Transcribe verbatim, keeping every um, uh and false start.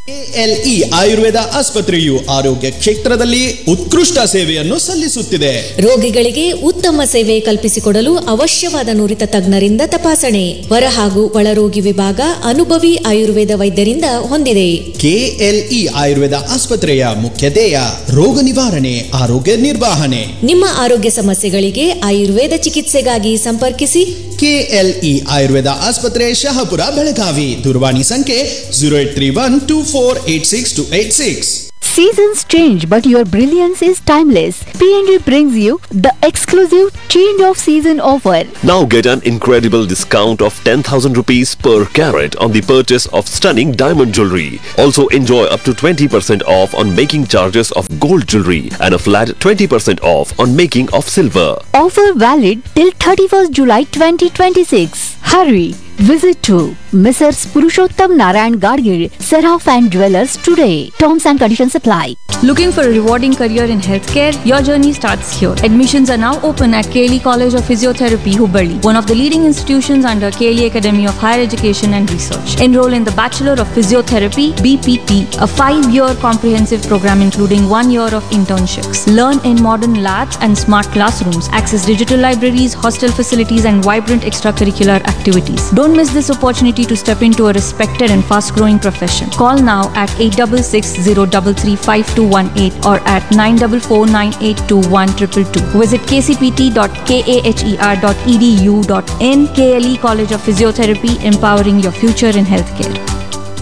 KLE Ayurveda ಆಸ್ಪತ್ರೆಯು ಆರೋಗ್ಯ ಕ್ಷೇತ್ರದಲ್ಲಿ ಉತ್ಕೃಷ್ಟ ಸೇವೆಯನ್ನು ಸಲ್ಲಿಸುತ್ತಿದೆ. ರೋಗಿಗಳಿಗೆ ಉತ್ತಮ ಸೇವೆ ಕಲ್ಪಿಸಿಕೊಡಲು ಅವಶ್ಯವಾದ ನುರಿತ ತಜ್ಞರಿಂದ ತಪಾಸಣೆ, ಹೊರ ಹಾಗೂ ಒಳರೋಗಿ ವಿಭಾಗ ಅನುಭವಿ ಆಯುರ್ವೇದ ವೈದ್ಯರಿಂದ ಹೊಂದಿದೆ. ಕೆಎಲ್ಇ ಆಯುರ್ವೇದ ಆಸ್ಪತ್ರೆಯ ಮುಖ್ಯ ಧ್ಯೇಯ ರೋಗ ನಿವಾರಣೆ, ಆರೋಗ್ಯ ನಿರ್ವಹಣೆ. ನಿಮ್ಮ ಆರೋಗ್ಯ ಸಮಸ್ಯೆಗಳಿಗೆ ಆಯುರ್ವೇದ ಚಿಕಿತ್ಸೆಗಾಗಿ ಸಂಪರ್ಕಿಸಿ. ಕೆಎಲ್ಇ ಆಯುರ್ವೇದ ಆಸ್ಪತ್ರೆ, ಶಹಾಪುರ, ಬೆಳಗಾವಿ. ದೂರವಾಣಿ ಸಂಖ್ಯೆ zero eight three one two four eight six two eight six. Seasons change, but your brilliance is timeless. P N G brings you the exclusive change of season offer. Now get an incredible discount of ten thousand rupees per carat on the purchase of stunning diamond jewelry. Also enjoy up to twenty percent off on making charges of gold jewelry and a flat twenty percent off on making of silver. Offer valid till thirty-first July twenty twenty-six. Hurry! Visit to Missus Purushottam Narayan Gadgil, Seraph and Jewelers today. Terms and conditions apply. Looking for a rewarding career in healthcare? Your journey starts here. Admissions are now open at K L E College of Physiotherapy, Hubballi, one of the leading institutions under K L E Academy of Higher Education and Research. Enroll in the Bachelor of Physiotherapy (B P T), a five-year comprehensive program including one year of internships. Learn in modern labs and smart classrooms. Access digital libraries, hostel facilities, and vibrant extracurricular activities. Don't miss this opportunity to step into a respected and fast-growing profession. Call now at eight six six zero three three five two one eight or at nine four four nine eight two one two two two. Visit k c p t dot kaher dot e d u dot in. K L E College of Physiotherapy, empowering your future in healthcare.